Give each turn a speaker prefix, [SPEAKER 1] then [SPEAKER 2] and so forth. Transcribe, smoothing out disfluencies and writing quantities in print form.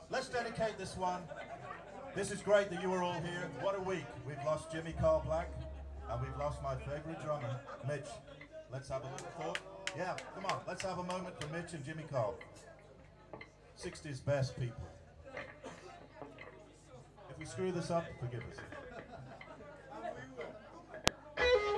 [SPEAKER 1] Let's dedicate this one. This is great that you are all here. What a week. We've lost Jimmy Carl Black, and we've lost my favorite drummer, Mitch. Let's have a little thought. Yeah, come on, let's have a moment for Mitch and Jimmy Carl. 60's best people. If we screw this up, forgive us.